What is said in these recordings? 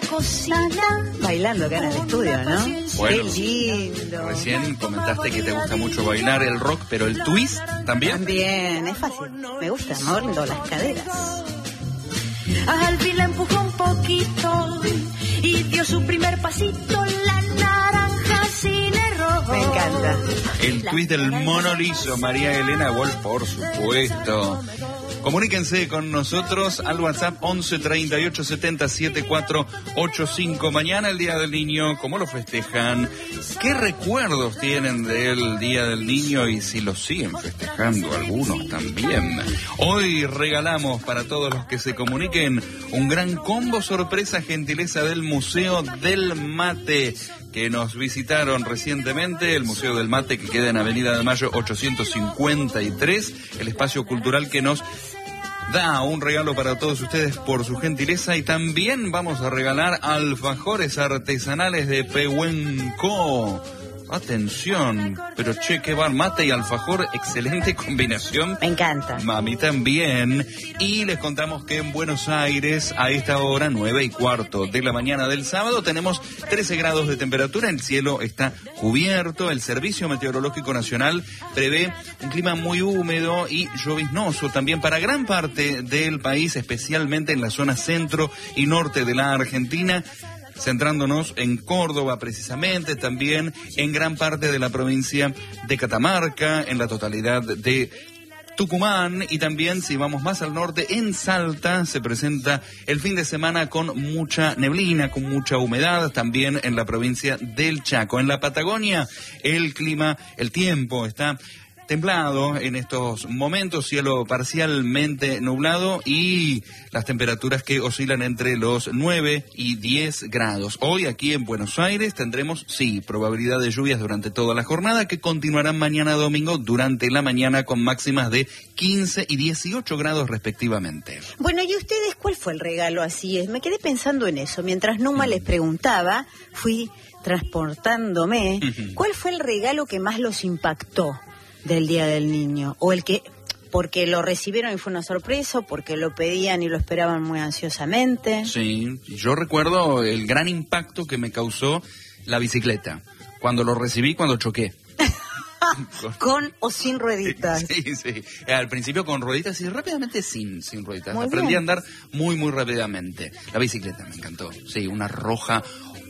cocina. Bailando acá en el estudio, ¿no? Bueno, qué lindo. Recién comentaste que te gusta mucho bailar el rock, pero el twist también. También, es fácil. Me gusta, moviendo las caderas. Al fin la empujó un poquito y dio su primer pasito, la naranja sin error. Me encanta. El twist del mono liso, María Elena Wolf, por supuesto. Comuníquense con nosotros al WhatsApp 11 38 70 7485. Mañana el Día del Niño, ¿cómo lo festejan? ¿Qué recuerdos tienen del Día del Niño y si lo siguen festejando algunos también? Hoy regalamos para todos los que se comuniquen un gran combo sorpresa, gentileza del Museo del Mate, que nos visitaron recientemente, el Museo del Mate que queda en Avenida de Mayo 853, el espacio cultural que nos da un regalo para todos ustedes por su gentileza, y también vamos a regalar alfajores artesanales de Pehuenco. Atención, pero che, qué bar, mate y alfajor, excelente combinación. Me encanta. Mami también. Y les contamos que en Buenos Aires, a esta hora, 9:15 de la mañana del sábado, tenemos 13 grados de temperatura, el cielo está cubierto, el Servicio Meteorológico Nacional prevé un clima muy húmedo y lloviznoso también para gran parte del país, especialmente en la zona centro y norte de la Argentina, centrándonos en Córdoba precisamente, también en gran parte de la provincia de Catamarca, en la totalidad de Tucumán, y también, si vamos más al norte, en Salta se presenta el fin de semana con mucha neblina, con mucha humedad, también en la provincia del Chaco. En la Patagonia el clima, el tiempo está templado en estos momentos, cielo parcialmente nublado y las temperaturas que oscilan entre los 9 y 10 grados. Hoy aquí en Buenos Aires tendremos, sí, probabilidad de lluvias durante toda la jornada, que continuarán mañana domingo durante la mañana con máximas de 15 y 18 grados respectivamente. Bueno, ¿y ustedes cuál fue el regalo? Así es, me quedé pensando en eso. Mientras Numa les preguntaba, fui transportándome. ¿Cuál fue el regalo que más los impactó del Día del Niño? O el que, porque lo recibieron y fue una sorpresa, o porque lo pedían y lo esperaban muy ansiosamente. Sí, yo recuerdo el gran impacto que me causó la bicicleta. Cuando lo recibí, cuando choqué. ¿Con o sin rueditas? Sí, sí. Al principio con rueditas y rápidamente sin rueditas. Muy Aprendí bien. a andar muy, muy rápidamente. La bicicleta me encantó. Sí, una roja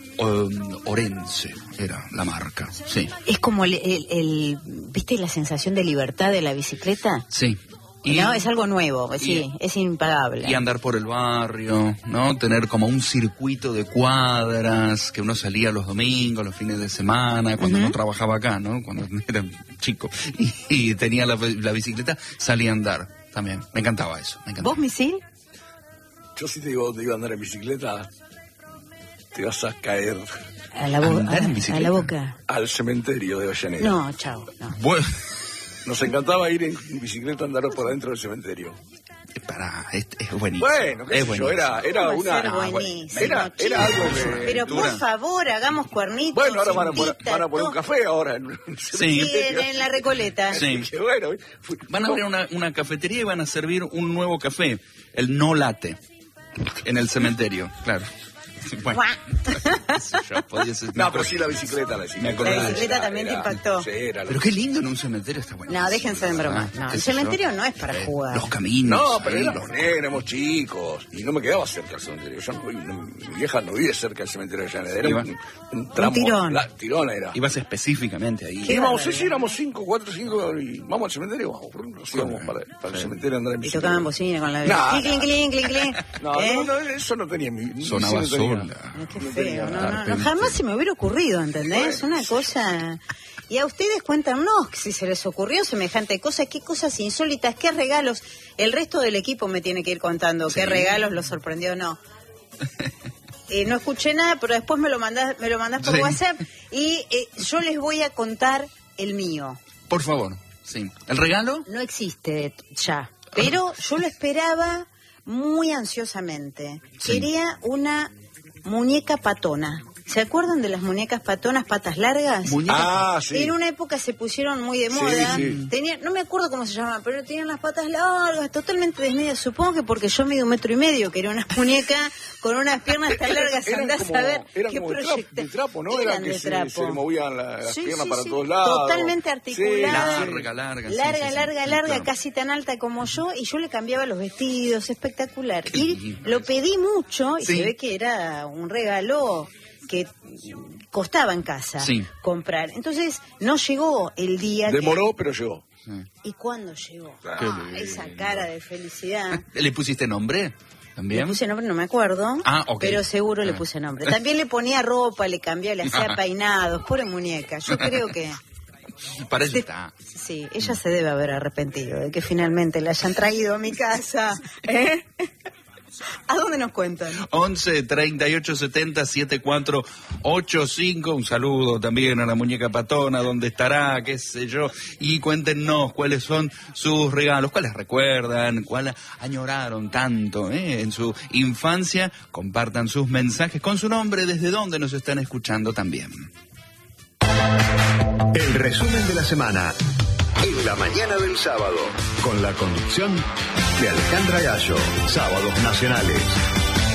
Orense era la marca. Sí. Es como ¿viste la sensación de libertad de la bicicleta? Sí. No, es algo nuevo, sí, es impagable. Y andar por el barrio, ¿no? Tener como un circuito de cuadras, que uno salía los domingos, los fines de semana, cuando no trabajaba acá, ¿no? Cuando era chico. Y tenía la bicicleta, salía a andar también. Me encantaba eso. Me encantaba. ¿Vos, Misil? Yo sí te digo andar en bicicleta, te vas a caer A la boca. al cementerio de Avellaneda. No, chao. No. Bueno, Nos encantaba ir en bicicleta a andar por adentro del cementerio. pará, es buenísimo. Bueno, qué es sé yo, buenísimo. era ¿Cómo una... ser buenísimo, Era algo chicos? que... Pero por favor, hagamos cuernitos. Bueno, ahora van a cintitas, poner un café ahora en el Sí. cementerio. en la Recoleta. Sí. Que bueno, Van a abrir una cafetería y van a servir un nuevo café, el no latte, en el cementerio, claro. Bueno, ya podía ser- No, pero sí la bicicleta. Me La acordé. bicicleta también te impactó. Sí, era Pero qué lindo en un cementerio, está bueno. No, déjense de bromas. No, el cementerio no es para jugar. Los caminos. No, pero ahí, éramos éramos chicos y no me quedaba cerca del cementerio. Yo mi vieja no vive cerca del cementerio de Avellaneda. Era Iba. un tramo. tirón. Tirón era. Ibas específicamente ahí. ¿Qué? Íbamos, sí, éramos 4 o 5 y vamos al cementerio, vamos, por nos íbamos para el cementerio a andar en Y bicicleta. tocaban bocina con la... No, Clink, clink, clink, clink. No, ¿Eh? no, eso no tenía mi... Sonaba sí, no tenía. sola. Ay, qué No feo, tenía no, nada. jamás se me hubiera ocurrido, ¿entendés? Bueno. Una cosa... Y a ustedes cuéntanos si se les ocurrió semejante cosa, qué cosas insólitas, qué regalos. El resto del equipo me tiene que ir contando qué regalos los sorprendió o no. No escuché nada, pero después me lo mandás por Sí. WhatsApp y yo les voy a contar el mío. Por favor, sí. ¿El regalo? No existe ya, pero yo lo esperaba muy ansiosamente. Sí. Quería una muñeca patona. ¿Se acuerdan de las muñecas patonas patas largas? Sí. En una época se pusieron muy de moda. Sí. No me acuerdo cómo se llamaban, pero tenían las patas largas, totalmente desmedidas. Supongo que porque yo mido 1,5 metros, que era una muñeca con unas piernas tan largas, andás a ver qué proyecto. De trapo, ¿no? Eran de que trapo. se le movían las piernas para todos lados. Totalmente articuladas. Larga, casi tan alta como yo, y yo le cambiaba los vestidos, espectacular. Y lo pedí mucho, y se ve que era un regalo que costaba en casa comprar. Entonces no llegó el día. Demoró, pero llegó. ¿Y cuándo llegó? Esa cara de felicidad. ¿Le pusiste nombre? ¿También? Le puse nombre, no me acuerdo, pero seguro le puse nombre. También le ponía ropa, le cambiaba, le hacía peinados, pobre muñeca. Yo creo que... Para eso está. Sí, ella se debe haber arrepentido de que finalmente la hayan traído a mi casa. ¿A dónde nos cuentan? 11 38 70 7485. Un saludo también a la muñeca patona, dónde estará, qué sé yo. Y cuéntenos cuáles son sus regalos, cuáles recuerdan, cuáles añoraron tanto en su infancia. Compartan sus mensajes con su nombre, desde dónde nos están escuchando también. El resumen de la semana en la mañana del sábado, con la conducción de Alejandra Gallo. Sábados Nacionales.